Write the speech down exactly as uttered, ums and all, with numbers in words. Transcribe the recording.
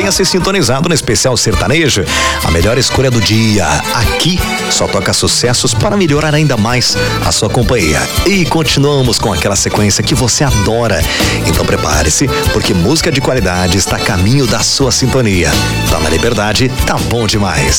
Mantenha-se sintonizado no Especial Sertanejo, a melhor escolha do dia. Aqui só toca sucessos para melhorar ainda mais a sua companhia. E continuamos com aquela sequência que você adora. Então prepare-se, porque música de qualidade está a caminho da sua sintonia. Tá na Liberdade, tá bom demais.